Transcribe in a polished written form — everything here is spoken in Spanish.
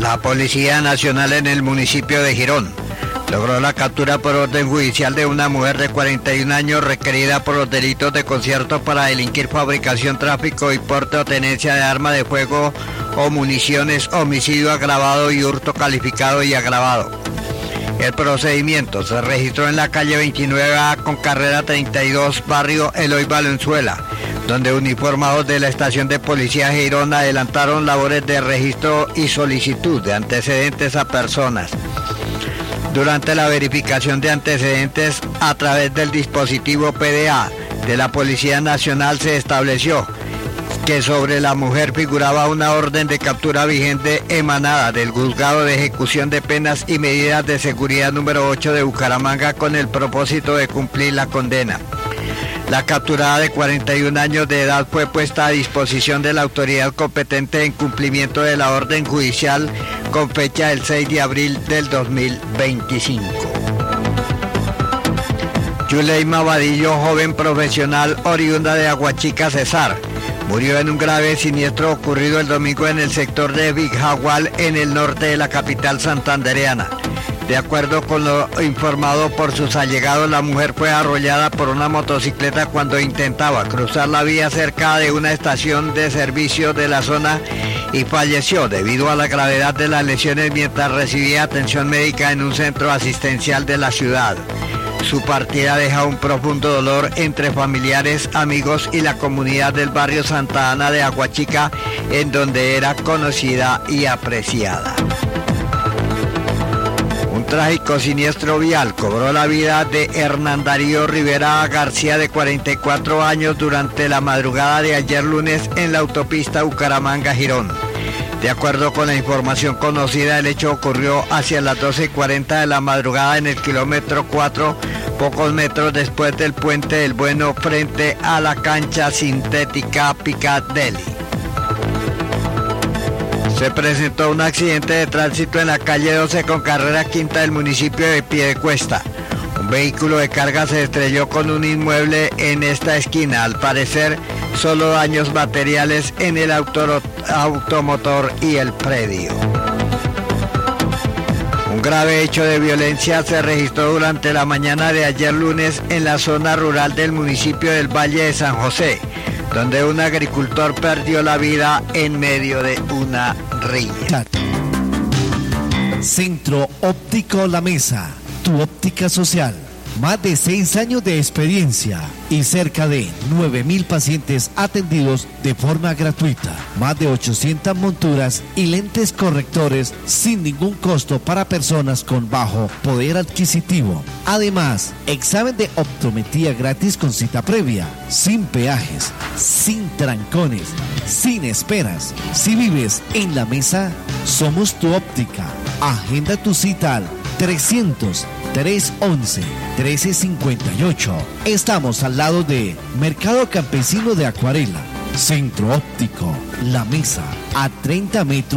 La Policía Nacional en el municipio de Girón logró la captura por orden judicial de una mujer de 41 años requerida por los delitos de concierto para delinquir, fabricación, tráfico y porte o tenencia de arma de fuego o municiones, homicidio agravado y hurto calificado y agravado. El procedimiento se registró en la calle 29A con carrera 32, barrio Eloy Valenzuela, donde uniformados de la estación de policía Girón adelantaron labores de registro y solicitud de antecedentes a personas. Durante la verificación de antecedentes a través del dispositivo PDA de la Policía Nacional se estableció que sobre la mujer figuraba una orden de captura vigente emanada del Juzgado de Ejecución de Penas y Medidas de Seguridad número 8 de Bucaramanga con el propósito de cumplir la condena. La capturada de 41 años de edad fue puesta a disposición de la autoridad competente en cumplimiento de la orden judicial con fecha del 6 de abril del 2025. Yuleima Vadillo, joven profesional oriunda de Aguachica, Cesar, murió en un grave siniestro ocurrido el domingo en el sector de Bijagual, en el norte de la capital santandereana. De acuerdo con lo informado por sus allegados, la mujer fue arrollada por una motocicleta cuando intentaba cruzar la vía cerca de una estación de servicio de la zona y falleció debido a la gravedad de las lesiones mientras recibía atención médica en un centro asistencial de la ciudad. Su partida deja un profundo dolor entre familiares, amigos y la comunidad del barrio Santa Ana de Aguachica, en donde era conocida y apreciada. Un trágico siniestro vial cobró la vida de Hernán Darío Rivera García, de 44 años, durante la madrugada de ayer lunes en la autopista Bucaramanga-Girón. De acuerdo con la información conocida, el hecho ocurrió hacia las 12:40 de la madrugada en el kilómetro 4, pocos metros después del Puente del Bueno, frente a la cancha sintética Piccadilly. Se presentó un accidente de tránsito en la calle 12 con carrera quinta del municipio de Piedecuesta. Un vehículo de carga se estrelló con un inmueble en esta esquina. Al parecer, solo daños materiales en el automotor y el predio. Un grave hecho de violencia se registró durante la mañana de ayer lunes en la zona rural del municipio del Valle de San José, donde un agricultor perdió la vida en medio de una riña. Centro Óptico La Mesa, tu óptica social. Más de 6 años de experiencia y cerca de 9.000 pacientes atendidos de forma gratuita. Más de 800 monturas y lentes correctores sin ningún costo para personas con bajo poder adquisitivo. Además, examen de optometría gratis con cita previa, sin peajes, sin trancones, sin esperas. Si vives en La Mesa, somos tu óptica. Agenda tu cita al 300-311-1358. Estamos al lado de Mercado Campesino de Acuarela. Centro Óptico La Mesa, a 30 metros